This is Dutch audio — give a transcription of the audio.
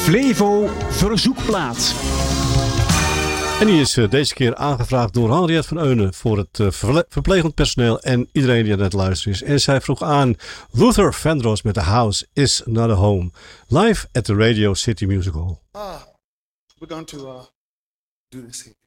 Flevo Verzoekplaat. En die is deze keer aangevraagd door Henriette van Eunen voor het verplegend personeel en iedereen die aan het luisteren is. En zij vroeg aan Luther Vandross met The House is Not a Home. Live at the Radio City Music Hall. We're going to do this here.